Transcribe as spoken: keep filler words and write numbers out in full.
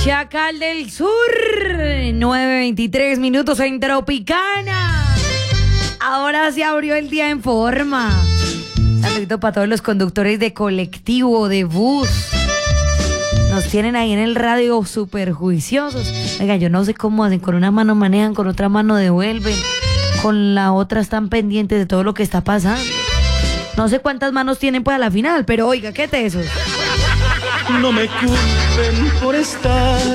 Chacal del Sur, nueve veintitrés minutos en Tropicana. Ahora se abrió el día en forma. Saludito para todos los conductores de colectivo, de bus. Nos tienen ahí en el radio súper juiciosos. Oiga, yo no sé cómo hacen. Con una mano manejan, con otra mano devuelven. Con la otra están pendientes de todo lo que está pasando. No sé cuántas manos tienen para la final, pero oiga, ¿qué tesos? No me culpen por estar